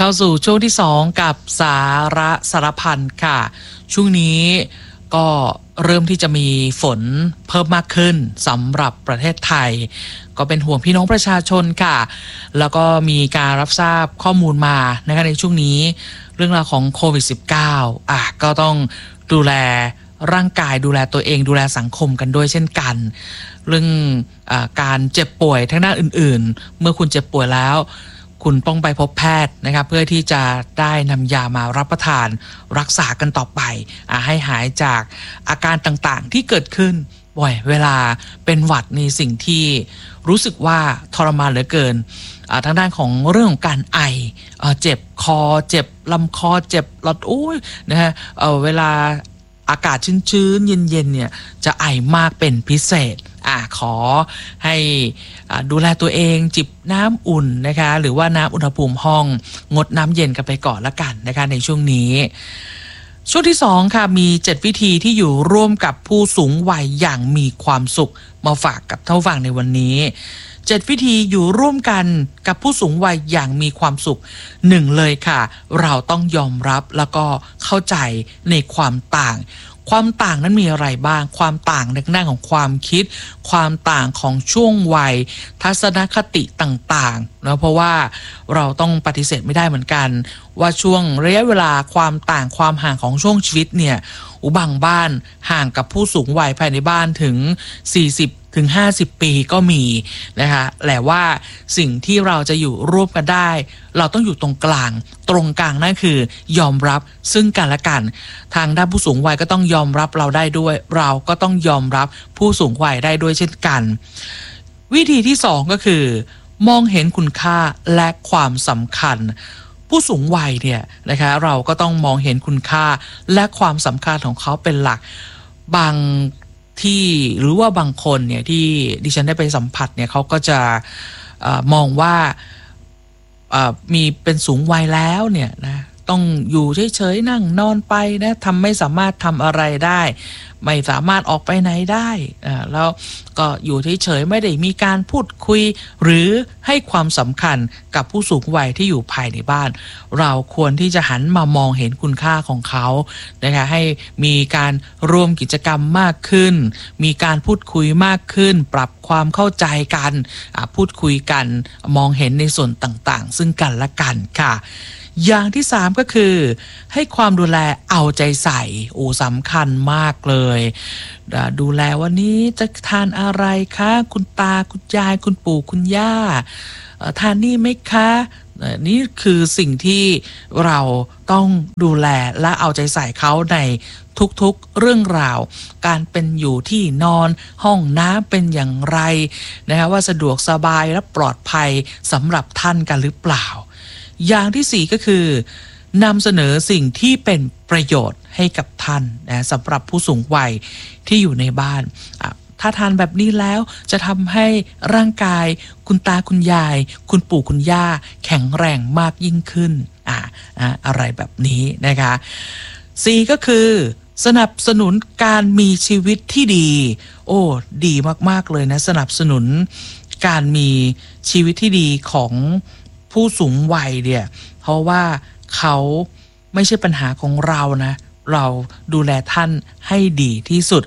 เข้าสู่ช่วงที่2กับสาระสารพันค่ะช่วงนี้ก็เริ่มที่จะมีฝนเพิ่มมากขึ้นสำหรับประเทศไทยก็เป็นห่วงพี่น้องประชาชนค่ะแล้วก็มีการรับทราบข้อมูลมานะคะในช่วงนี้เรื่องราวของโควิด -19 ก็ต้องดูแลร่างกายดูแลตัวเองดูแลสังคมกันด้วยเช่นกันเรื่องการเจ็บป่วยทางด้านอื่นๆเมื่อคุณเจ็บป่วยแล้วคุณต้องไปพบแพทย์นะครับเพื่อที่จะได้นำยามารับประทานรักษากันต่อไปให้หายจากอาการต่างๆที่เกิดขึ้นบ่อยเวลาเป็นหวัดในสิ่งที่รู้สึกว่าทรมานเหลือเกินทางด้านของเรื่องของการไอเจ็บคอเจ็บลำคอเจ็บหลอดนะฮะเวลาอากาศชื้นๆเย็นๆเนี่ยจะไอมากเป็นพิเศษขอให้ดูแลตัวเองจิบน้ำอุ่นนะคะหรือว่าน้ำอุณหภูมิห้องงดน้ำเย็นกันไปก่อนละกันนะคะในช่วงนี้ช่วงที่2ค่ะมี7วิธีที่อยู่ร่วมกับผู้สูงวัยอย่างมีความสุขมาฝากกับท่านผู้ฟังในวันนี้7วิธีอยู่ร่วมกันกับผู้สูงวัยอย่างมีความสุข1เลยค่ะเราต้องยอมรับแล้วก็เข้าใจในความต่างนั้นมีอะไรบ้างความต่างในด้านของความคิดความต่างของช่วงวัยทัศนคติต่างๆนะเพราะว่าเราต้องปฏิเสธไม่ได้เหมือนกันว่าช่วงระยะเวลาความต่างความห่างของช่วงชีวิตเนี่ยบางบ้านห่างกับผู้สูงวัยภายในบ้านถึง40 ถึง 50 ปีก็มีนะคะแต่ว่าสิ่งที่เราจะอยู่ร่วมกันได้เราต้องอยู่ตรงกลางนั่นคือยอมรับซึ่งกันและกันทางด้านผู้สูงวัยก็ต้องยอมรับเราได้ด้วยเราก็ต้องยอมรับผู้สูงวัยได้ด้วยเช่นกันวิธีที่2ก็คือมองเห็นคุณค่าและความสำคัญผู้สูงวัยเนี่ยนะคะเราก็ต้องมองเห็นคุณค่าและความสำคัญของเขาเป็นหลักบางที่หรือว่าบางคนเนี่ยที่ดิฉันได้ไปสัมผัสเนี่ยเขาก็จะมองว่ามีเป็นสูงวัยแล้วเนี่ยนะต้องอยู่เฉยๆนั่งนอนไปนะไม่สามารถทำอะไรได้ไม่สามารถออกไปไหนได้แล้วก็อยู่เฉยๆไม่ได้มีการพูดคุยหรือให้ความสำคัญกับผู้สูงวัยที่อยู่ภายในบ้านเราควรที่จะหันมามองเห็นคุณค่าของเขานะคะให้มีการร่วมกิจกรรมมากขึ้นมีการพูดคุยมากขึ้นปรับความเข้าใจกันพูดคุยกันมองเห็นในส่วนต่างๆซึ่งกันและกันค่ะอย่างที่3ก็คือให้ความดูแลเอาใจใส่สำคัญมากเลยดูแลวันนี้จะทานอะไรคะคุณตาคุณยายคุณปู่คุณย่าทานนี่ไหมคะนี่คือสิ่งที่เราต้องดูแลและเอาใจใส่เขาในทุกๆเรื่องราวการเป็นอยู่ที่นอนห้องน้ำเป็นอย่างไรนะคะว่าสะดวกสบายและปลอดภัยสำหรับท่านกันหรือเปล่าอย่างที่4ก็คือนำเสนอสิ่งที่เป็นประโยชน์ให้กับท่านนะสำหรับผู้สูงวัยที่อยู่ในบ้านถ้าทานแบบนี้แล้วจะทำให้ร่างกายคุณตาคุณยายคุณปู่คุณย่าแข็งแรงมากยิ่งขึ้นอะไรแบบนี้นะคะ4ก็คือสนับสนุนการมีชีวิตที่ดีดีมากๆเลยนะสนับสนุนการมีชีวิตที่ดีของผู้สูงวัยเนี่ยเพราะว่าเขาไม่ใช่ปัญหาของเรานะเราดูแลท่านให้ดีที่สุด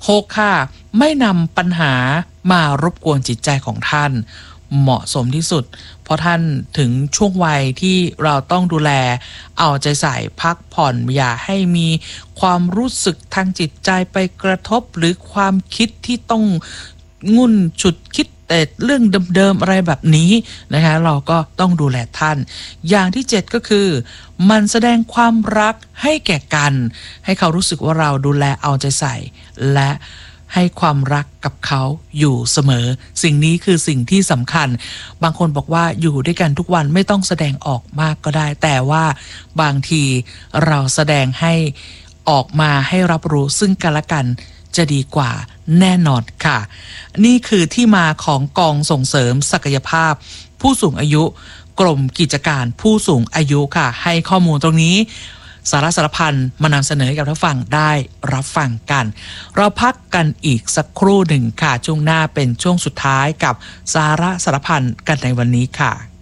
6ค่ะไม่นำปัญหามารบกวนจิตใจของท่านเหมาะสมที่สุดเพราะท่านถึงช่วงวัยที่เราต้องดูแลเอาใจใส่พักผ่อนอย่าให้มีความรู้สึกทางจิตใจไปกระทบหรือความคิดที่ต้องงุ่นฉุดคิดแต่เรื่องเดิมๆอะไรแบบนี้นะคะเราก็ต้องดูแลท่านอย่างที่7ก็คือมันแสดงความรักให้แก่กันให้เขารู้สึกว่าเราดูแลเอาใจใส่และให้ความรักกับเขาอยู่เสมอสิ่งนี้คือสิ่งที่สำคัญบางคนบอกว่าอยู่ด้วยกันทุกวันไม่ต้องแสดงออกมากก็ได้แต่ว่าบางทีเราแสดงให้ออกมาให้รับรู้ซึ่งกันและกันจะดีกว่าแน่นอนค่ะนี่คือที่มาของกองส่งเสริมศักยภาพผู้สูงอายุกรมกิจการผู้สูงอายุค่ะให้ข้อมูลตรงนี้สาระสารพันมานำเสนอให้กับท่านฟังได้รับฟังกันเราพักกันอีกสักครู่หนึ่งค่ะช่วงหน้าเป็นช่วงสุดท้ายกับสาระสารพันกันในวันนี้ค่ะ